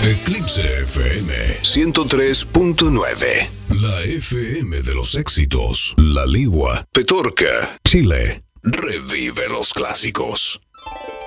Eclipse FM 103.9. La FM de los éxitos. La Ligua, Petorca, Chile. Revive los clásicos.